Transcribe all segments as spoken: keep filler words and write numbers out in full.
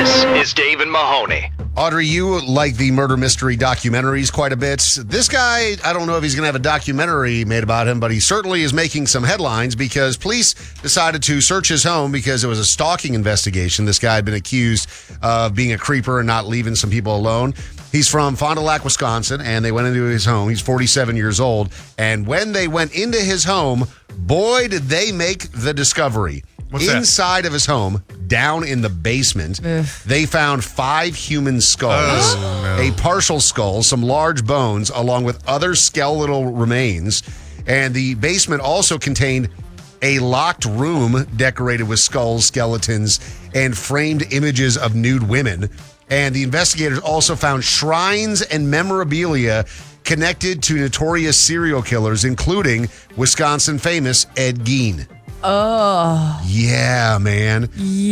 This is Dave and Mahoney. Audrey, you like the murder mystery documentaries quite a bit. This guy, I don't know if he's going to have a documentary made about him, but he certainly is making some headlines because police decided to search his home because it was a stalking investigation. This guy had been accused of being a creeper and not leaving some people alone. He's from Fond du Lac, Wisconsin, and they went into his home. He's forty-seven years old. And when they went into his home, boy, did they make the discovery. What's Inside that? of his home, down in the basement, Ugh. they found five human skulls, oh, no. a partial skull, some large bones, along with other skeletal remains. And the basement also contained a locked room decorated with skulls, skeletons, and framed images of nude women. And the investigators also found shrines and memorabilia connected to notorious serial killers, including Wisconsin famous Ed Gein. Oh. Yeah, man.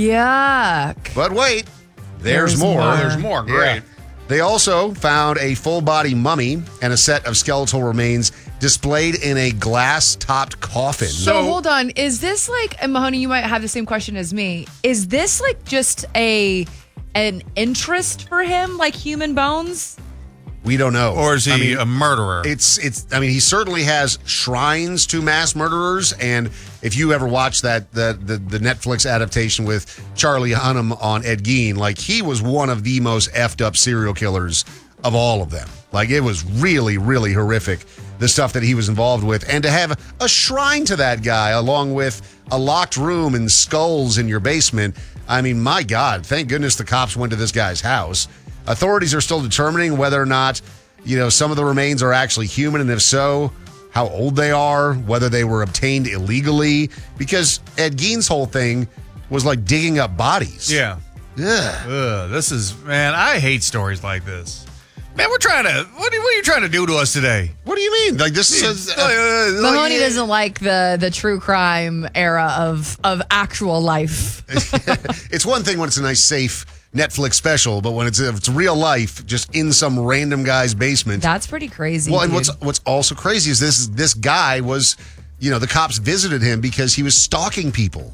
Yuck. But wait, there's, There's more. more. There's more. Great. Yeah. They also found a full-body mummy and a set of skeletal remains displayed in a glass-topped coffin. So, so hold on. Is this like, and Mahoney, you might have the same question as me. Is this like just a an interest for him, like human bones? We don't know. Or is he I mean, a murderer? It's it's. I mean, he certainly has shrines to mass murderers, and if you ever watched that the the, the Netflix adaptation with Charlie Hunnam on Ed Gein, like he was one of the most effed up serial killers of all of them. Like it was really, really horrific, the stuff that he was involved with, and to have a shrine to that guy along with a locked room and skulls in your basement. I mean, my God! Thank goodness the cops went to this guy's house. Authorities are still determining whether or not, you know, some of the remains are actually human, and if so, how old they are, whether they were obtained illegally, because Ed Gein's whole thing was like digging up bodies. Yeah. Ugh. Ugh, this is, man, I hate stories like this. Man, we're trying to, what are, what are you trying to do to us today? What do you mean? Like this is... Uh, uh, like, Mahoney doesn't like the the true crime era of of actual life. It's one thing when it's a nice, safe Netflix special, but when it's if it's real life, just in some random guy's basement. That's pretty crazy. Well, and dude. what's what's also crazy is this this guy was, you know, the cops visited him because he was stalking people.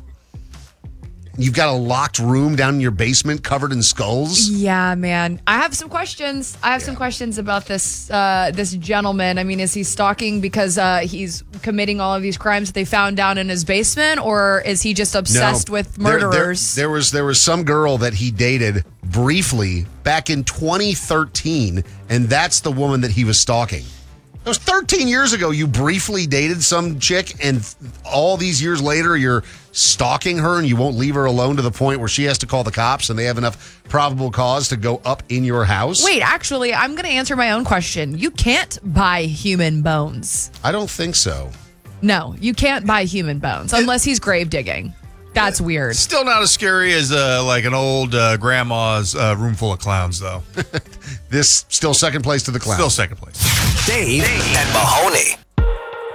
You've got a locked room down in your basement covered in skulls. Yeah, man. I have some questions. I have Yeah. some questions about this uh, this gentleman. I mean, is he stalking because uh, he's committing all of these crimes that they found down in his basement, or is he just obsessed No. with There- there- murderers? There, was there was some girl that he dated briefly back in twenty thirteen, and that's the woman that he was stalking. It was thirteen years ago. You briefly dated some chick, and all these years later, you're stalking her, and you won't leave her alone to the point where she has to call the cops, and they have enough probable cause to go up in your house. Wait, actually, I'm going to answer my own question. You can't buy human bones. I don't think so. No, you can't buy human bones unless he's grave digging. That's weird. Still not as scary as uh, like an old uh, grandma's uh, room full of clowns, though. This still second place to the clown. Still second place. Dave and Mahoney.